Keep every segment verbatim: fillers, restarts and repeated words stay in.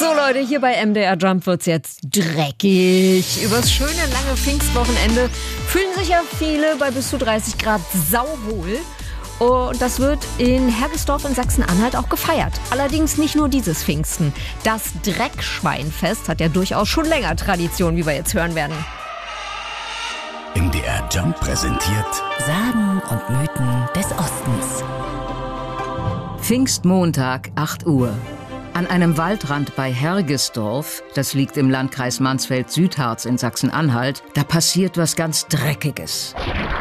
So Leute, hier bei M D R Jump wird's jetzt dreckig. Übers schöne lange Pfingstwochenende fühlen sich ja viele bei bis zu dreißig Grad sauwohl. Und das wird in Hergesdorf in Sachsen-Anhalt auch gefeiert. Allerdings nicht nur dieses Pfingsten. Das Dreckschweinfest hat ja durchaus schon länger Tradition, wie wir jetzt hören werden. M D R Jump präsentiert Sagen und Mythen des Ostens. Pfingstmontag, acht Uhr. An einem Waldrand bei Hergesdorf, das liegt im Landkreis Mansfeld-Südharz in Sachsen-Anhalt, da passiert was ganz Dreckiges.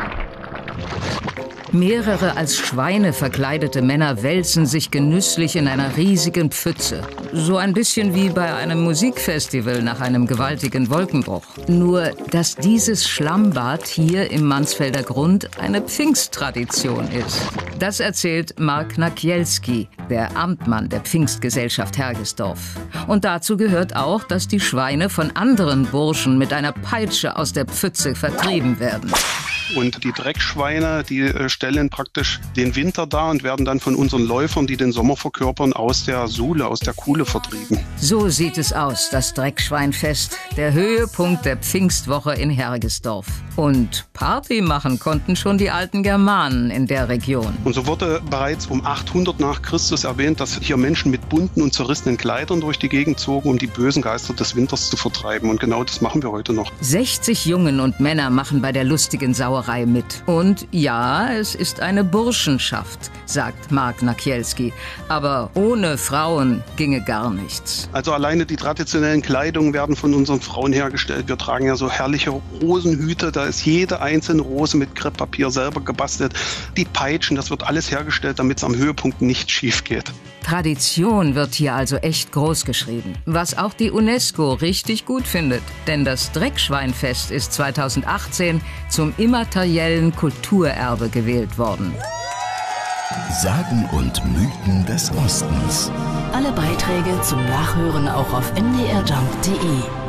Mehrere als Schweine verkleidete Männer wälzen sich genüsslich in einer riesigen Pfütze. So ein bisschen wie bei einem Musikfestival nach einem gewaltigen Wolkenbruch. Nur, dass dieses Schlammbad hier im Mansfelder Grund eine Pfingsttradition ist. Das erzählt Mark Nakielski, der Amtmann der Pfingstgesellschaft Hergesdorf. Und dazu gehört auch, dass die Schweine von anderen Burschen mit einer Peitsche aus der Pfütze vertrieben werden. Und die Dreckschweine, die äh, stellen praktisch den Winter dar und werden dann von unseren Läufern, die den Sommer verkörpern, aus der Sule, aus der Kuhle vertrieben. So sieht es aus, das Dreckschweinfest, der Höhepunkt der Pfingstwoche in Hergesdorf. Und Party machen konnten schon die alten Germanen in der Region. Und so wurde bereits um achthundert nach Christus erwähnt, dass hier Menschen mit bunten und zerrissenen Kleidern durch die Gegend zogen, um die bösen Geister des Winters zu vertreiben. Und genau das machen wir heute noch. sechzig Jungen und Männer machen bei der lustigen Sauerei mit. Und ja, es ist eine Burschenschaft, sagt Mark Nakielski. Aber ohne Frauen ginge gar nichts. Also alleine die traditionellen Kleidungen werden von unseren Frauen hergestellt. Wir tragen ja so herrliche Rosenhüte. Da ist jede einzelne Rose mit Krepppapier selber gebastelt. Die Peitschen, das wird alles hergestellt, damit es am Höhepunkt nicht schief geht. Tradition wird hier also echt groß geschrieben. Was auch die UNESCO richtig gut findet. Denn das Dreckschweinfest ist zweitausendachtzehn zum immateriellen Kulturerbe gewählt worden. Sagen und Mythen des Ostens. Alle Beiträge zum Nachhören auch auf m d r jump punkt d e.